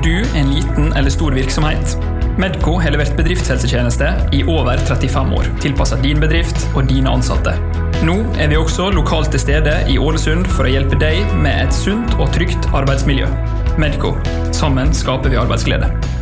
du en liten eller stor virksomhet? Medco har levert bedriftshelsetjeneste i over 35 år, tilpasset din bedrift og dine ansatte. Nå er vi også lokalt til stede i Ålesund for å hjelpe deg med et sunt og trygt arbeidsmiljø. Medco. Sammen skaper vi arbeidsglede.